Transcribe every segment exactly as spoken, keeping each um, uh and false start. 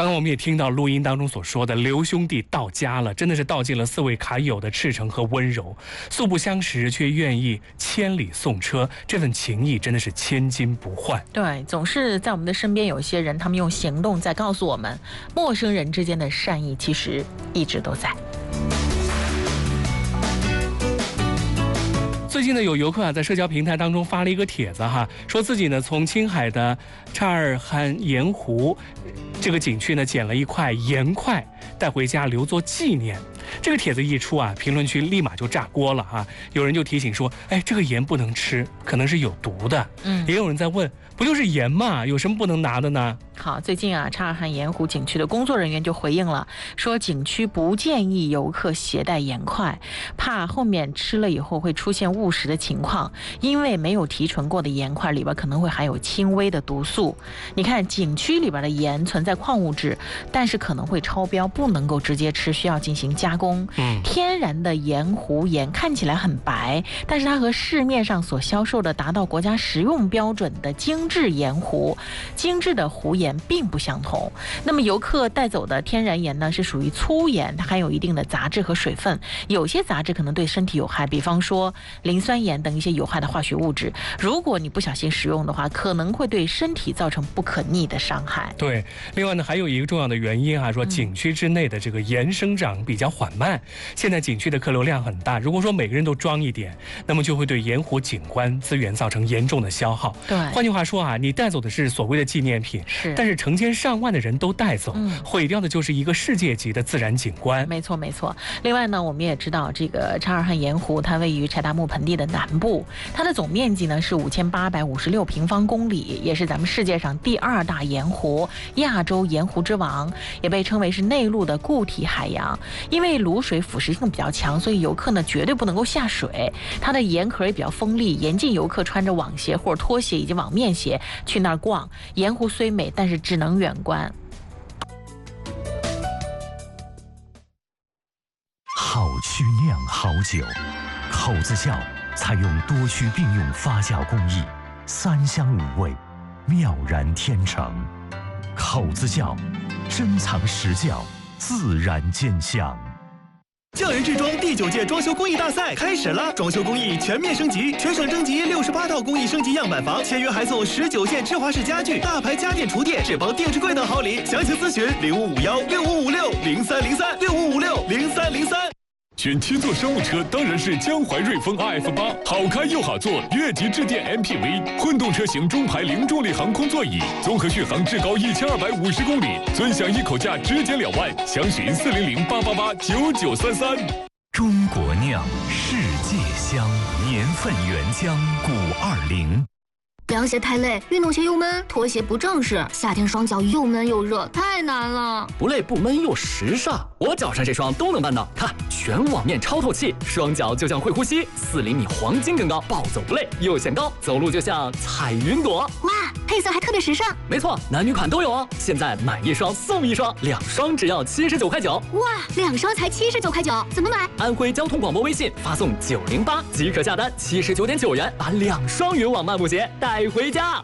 刚刚我们也听到录音当中所说的刘兄弟到家了，真的是道尽了四位卡友的赤诚和温柔，素不相识却愿意千里送车，这份情谊真的是千金不换。 对，总是在我们的身边有些人，他们用行动在告诉我们，陌生人之间的善意其实一直都在。 最近呢，有游客啊在社交平台当中发了一个帖子哈，说自己呢从青海的察尔汗盐湖这个景区呢捡了一块盐块带回家留作纪念。这个帖子一出啊，评论区立马就炸锅了哈。有人就提醒说，哎，这个盐不能吃，可能是有毒的。嗯，也有人在问，不就是盐嘛，有什么不能拿的呢？ 好，最近啊，察尔汗盐湖景区的工作人员就回应了，说景区不建议游客携带盐块，怕后面吃了以后会出现误食的情况，因为没有提纯过的盐块里边可能会含有轻微的毒素。你看景区里边的盐存在矿物质，但是可能会超标，不能够直接吃，需要进行加工。嗯，天然的盐湖盐看起来很白，但是它和市面上所销售的达到国家食用标准的精致盐湖、精致的湖盐并不相同。那么游客带走的天然盐呢，是属于粗盐，它含有一定的杂质和水分，有些杂质可能对身体有害，比方说磷酸盐等一些有害的化学物质。如果你不小心食用的话，可能会对身体造成不可逆的伤害。 对，另外呢，还有一个重要的原因啊，说景区之内的这个盐生长比较缓慢，现在景区的客流量很大，如果说每个人都装一点，那么就会对盐湖景观资源造成严重的消耗。 对， 换句话说啊，你带走的是所谓的纪念品， 是， 但是成千上万的人都带走，嗯，毁掉的就是一个世界级的自然景观。 没错没错。另外呢，我们也知道这个察尔汗盐湖，它位于柴达木盆地的南部，它的总面积呢是五千八百五十六平方公里，也是咱们世界上第二大盐湖，亚洲盐湖之王，也被称为是内陆的固体海洋。因为卤水腐蚀性比较强，所以游客呢绝对不能够下水。它的盐壳也比较锋利，严禁游客穿着网鞋或者拖鞋以及网面鞋去那儿逛。盐湖虽美，但是只能远观。 好曲酿好酒，口子窖采用多区并用发酵工艺，三香五味，妙然天成。口子窖，珍藏实窖，自然见香。 匠人制装第九届装修工艺大赛开始了，装修工艺全面升级，全省征集六十八套工艺升级样板房，签约还送十九件芝华士家具、大牌家电厨电、智邦定制柜等好礼。详情咨询零五五幺六五五六零三零三六五五六零三零三。 选七座商务车当然是江淮瑞风 R F 八，好开又好坐，越级致电 M P V， 混动车型中排零重力航空座椅，综合续航至高一千二百五十公里，尊享一口价直减两万，详询四零零八八八九九三三。 中国酿，世界香，年份原浆五二零。 凉鞋太累，运动鞋又闷，拖鞋不正式，夏天双脚又闷又热，太难了。 不累不闷又时尚，我脚上这双都能办到。看，全网面超透气，双脚就像会呼吸，四厘米黄金更高，暴走不累，又显高，走路就像踩云朵。 哇，配色还特别时尚。 没错，男女款都有哦。现在买一双送一双，两双只要七十九块九。 哇，两双才七十九块九，怎么买？ 安徽交通广播微信发送九零八即可下单，七十九点九元把两双云网漫步鞋带回家。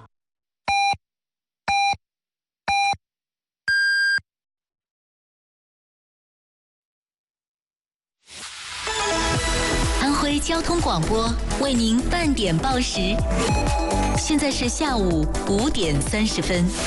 安徽交通广播为您半点报时，现在是下午五点三十分。